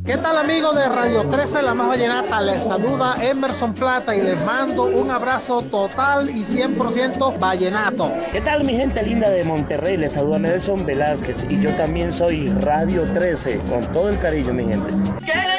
¿Qué tal, amigos de Radio 13, la más vallenata? Les saluda Emerson Plata y les mando un abrazo total y 100% vallenato. ¿Qué tal, mi gente linda de Monterrey? Les saluda Nelson Velázquez y yo también soy Radio 13, con todo el cariño, mi gente.